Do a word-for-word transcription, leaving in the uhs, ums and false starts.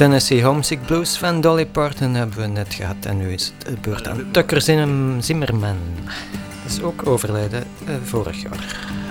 Tennessee Homesick Blues van Dolly Parton hebben we net gehad. En nu is het de beurt aan Tucker Zimmerman. Dat is ook overleden uh, vorig jaar.